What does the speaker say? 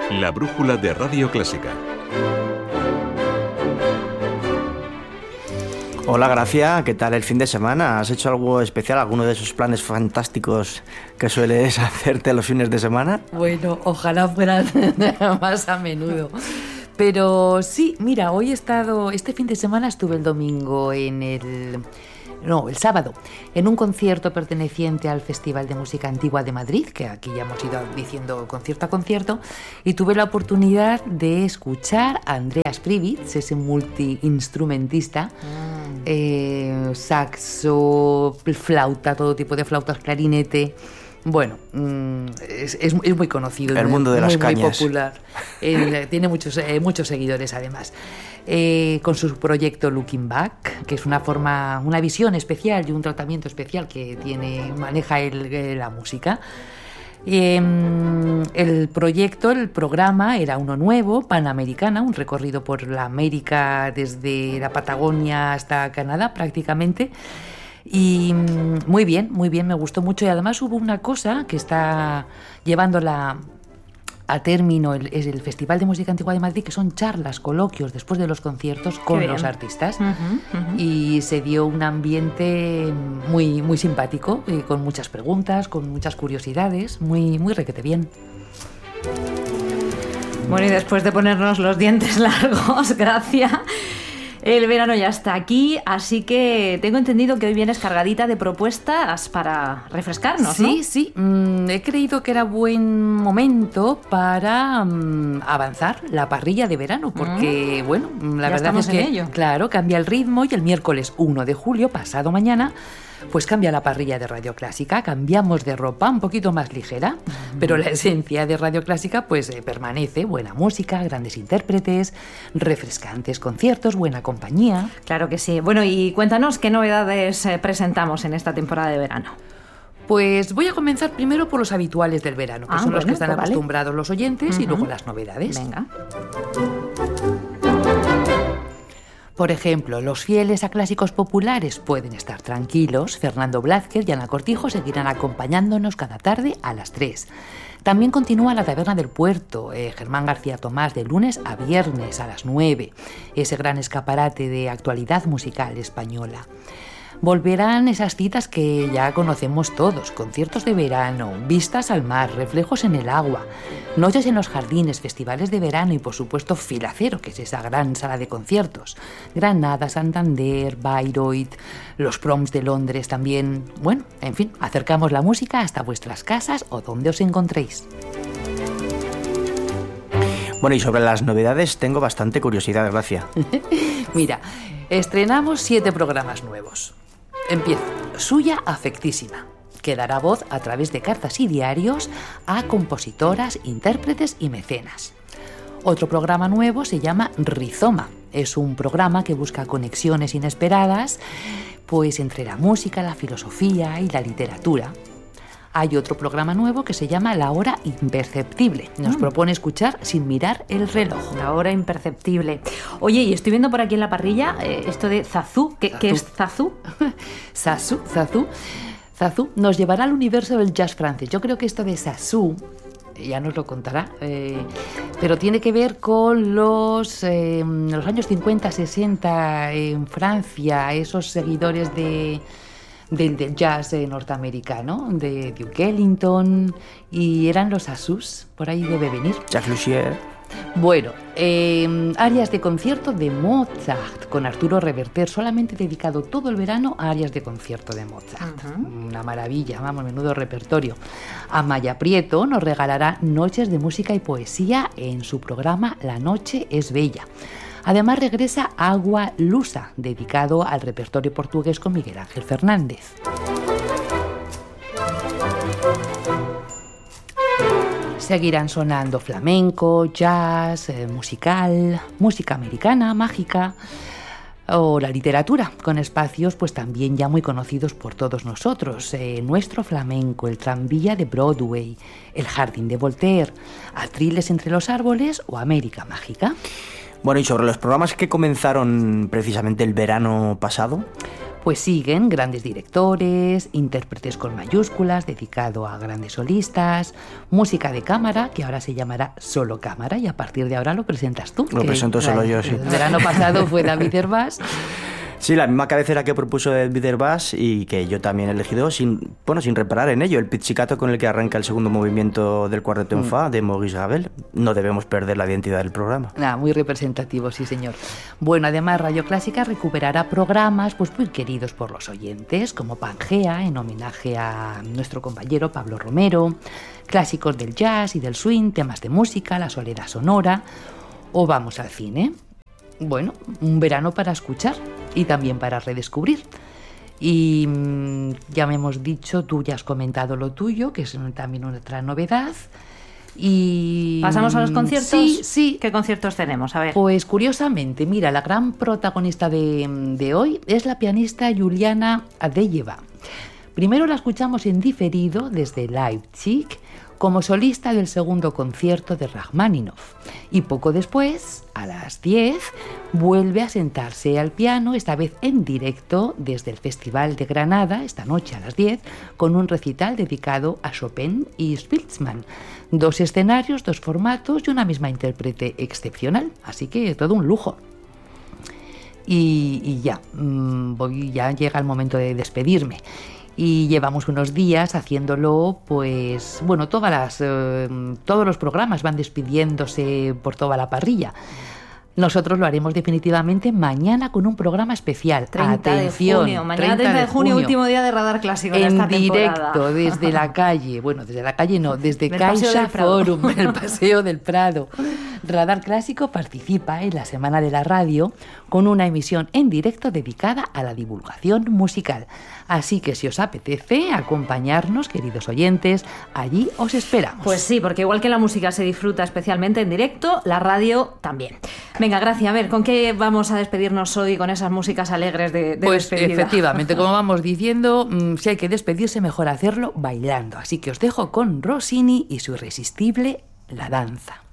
La brújula de Radio Clásica. Hola Gracia, ¿qué tal el fin de semana? ¿Has hecho algo especial, alguno de esos planes fantásticos que sueles hacerte los fines de semana? Bueno, ojalá fuera más a menudo. Pero sí, mira, este fin de semana estuve el domingo el sábado, en un concierto perteneciente al Festival de Música Antigua de Madrid, que aquí ya hemos ido diciendo concierto a concierto, y tuve la oportunidad de escuchar a Andreas Pribitz, ese multiinstrumentista, saxo, flauta, todo tipo de flautas, clarinete. Bueno, es muy conocido. El mundo de las cañas. Muy popular. Tiene muchos seguidores, además. Con su proyecto Looking Back, que es una visión especial y un tratamiento especial que maneja la música. El programa era uno nuevo, Panamericana, un recorrido por la América desde la Patagonia hasta Canadá prácticamente. Y muy bien, me gustó mucho. Y además hubo una cosa que está llevándola a término es el Festival de Música Antigua de Madrid, que son charlas, coloquios después de los conciertos con los artistas. Y se dio un ambiente muy, muy simpático, con muchas preguntas, con muchas curiosidades, muy, muy requete bien. Bueno, y después de ponernos los dientes largos, Gracia, el verano ya está aquí, así que tengo entendido que hoy vienes cargadita de propuestas para refrescarnos, sí, ¿no? Sí, he creído que era buen momento para avanzar la parrilla de verano, porque, la verdad es que, ello. Claro, cambia el ritmo y el miércoles 1 de julio, pasado mañana, pues cambia la parrilla de Radio Clásica, cambiamos de ropa un poquito más ligera, pero la esencia de Radio Clásica pues permanece: buena música, grandes intérpretes, refrescantes conciertos, buena compañía. Claro que sí. Bueno, y cuéntanos qué novedades presentamos en esta temporada de verano. Pues voy a comenzar primero por los habituales del verano, que son los que están acostumbrados los oyentes, y luego las novedades. Venga. Por ejemplo, los fieles a clásicos populares pueden estar tranquilos. Fernando Blázquez y Ana Cortijo seguirán acompañándonos cada tarde a las 3. También continúa La Taberna del Puerto, Germán García Tomás, de lunes a viernes a las 9. Ese gran escaparate de actualidad musical española. Volverán esas citas que ya conocemos todos: conciertos de verano, vistas al mar, reflejos en el agua, noches en los jardines, festivales de verano y, por supuesto, Filacero, que es esa gran sala de conciertos. Granada, Santander, Bayreuth, los proms de Londres también. Bueno, en fin, acercamos la música hasta vuestras casas o donde os encontréis. Bueno, y sobre las novedades tengo bastante curiosidad, Gracia. Mira, estrenamos 7 programas nuevos. Empiezo. Suya Afectísima, que dará voz a través de cartas y diarios a compositoras, intérpretes y mecenas. Otro programa nuevo se llama Rizoma. Es un programa que busca conexiones inesperadas, pues entre la música, la filosofía y la literatura. Hay otro programa nuevo que se llama La Hora Imperceptible. Nos propone escuchar sin mirar el reloj. La Hora Imperceptible. Oye, y estoy viendo por aquí en la parrilla esto de Zazú. ¿Qué es Zazú? Zazú nos llevará al universo del jazz francés. Yo creo que esto de Zazú, ya nos lo contará, pero tiene que ver con los años 50, 60 en Francia, esos seguidores del jazz norteamericano, de Duke Ellington, y eran los Zazus, por ahí debe venir. Jacques Lussier. Bueno, arias de concierto de Mozart, con Arturo Reverter, solamente dedicado todo el verano a arias de concierto de Mozart. Una maravilla, vamos, menudo repertorio. Amaya Prieto nos regalará noches de música y poesía en su programa La Noche es Bella. Además regresa Agua Lusa, dedicado al repertorio portugués con Miguel Ángel Fernández. Seguirán sonando flamenco, jazz, musical, música americana, mágica, o la literatura, con espacios pues también ya muy conocidos por todos nosotros. Nuestro flamenco, el tranvía de Broadway, el jardín de Voltaire, Atriles entre los árboles o América mágica. Bueno, y sobre los programas que comenzaron precisamente el verano pasado. Pues siguen grandes directores, intérpretes con mayúsculas, dedicado a grandes solistas, música de cámara, que ahora se llamará Solo Cámara, y a partir de ahora lo presentas tú. Lo presento solo yo, sí. El verano pasado fue David Hervás. Sí, la misma cabecera que propuso David Hervás y que yo también he elegido sin reparar en ello. El pizzicato con el que arranca el segundo movimiento del cuarteto en fa de Maurice Ravel. No debemos perder la identidad del programa. Muy representativo, sí señor. Bueno, además Radio Clásica recuperará programas pues muy queridos por los oyentes, como Pangea, en homenaje a nuestro compañero Pablo Romero, clásicos del jazz y del swing, temas de música, la soledad sonora, o Vamos al cine. Bueno, un verano para escuchar y también para redescubrir. Y ya me hemos dicho, tú ya has comentado lo tuyo, que es también otra novedad. Y ¿pasamos a los conciertos? Sí. ¿Qué conciertos tenemos? A ver. Pues curiosamente, mira, la gran protagonista de hoy es la pianista Juliana Adeyeva. Primero la escuchamos en diferido desde Leipzig, como solista del segundo concierto de Rachmaninoff, y poco después, a las 10, vuelve a sentarse al piano, esta vez en directo desde el Festival de Granada, esta noche a las 10, con un recital dedicado a Chopin y Spielmann. 2 escenarios, 2 formatos y una misma intérprete excepcional, así que todo un lujo. Y ya llega el momento de despedirme. Y llevamos unos días haciéndolo, pues, bueno, todos los programas van despidiéndose por toda la parrilla. Nosotros lo haremos definitivamente mañana con un programa especial. 30 Atención, de junio. Mañana 30 de junio, último día de Radar Clásico en esta temporada. En directo, desde la calle. Bueno, desde la calle no, desde Caixa Forum, el Paseo del Prado. Radar Clásico participa en la Semana de la Radio con una emisión en directo dedicada a la divulgación musical. Así que si os apetece acompañarnos, queridos oyentes, allí os esperamos. Pues sí, porque igual que la música se disfruta especialmente en directo, la radio también. Venga, Gracia, a ver, ¿con qué vamos a despedirnos hoy con esas músicas alegres de pues despedida? Efectivamente, como vamos diciendo, si hay que despedirse, mejor hacerlo bailando. Así que os dejo con Rossini y su irresistible La Danza.